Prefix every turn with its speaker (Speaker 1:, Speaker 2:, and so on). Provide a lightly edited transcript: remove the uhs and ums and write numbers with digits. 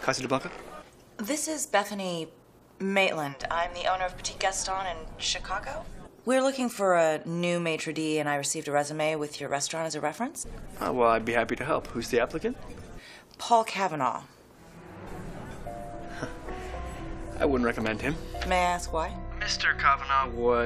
Speaker 1: Casa de Blanca?
Speaker 2: This is Bethany Maitland. I'm the owner of Petit Gaston in Chicago. We're looking for a new maitre d', and I received a resume with your restaurant as a reference.
Speaker 1: Oh, well, I'd be happy to help. Who's the applicant?
Speaker 2: Paul Kavanaugh.
Speaker 1: I wouldn't recommend him.
Speaker 2: May I ask why?
Speaker 1: Mr. Kavanaugh was